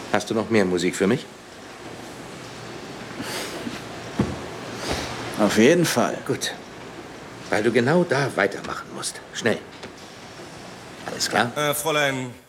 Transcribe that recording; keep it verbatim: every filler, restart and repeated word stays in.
Hast du noch mehr Musik für mich? Auf jeden Fall. Gut. Weil du genau da weitermachen musst. Schnell. Alles klar? Äh, Fräulein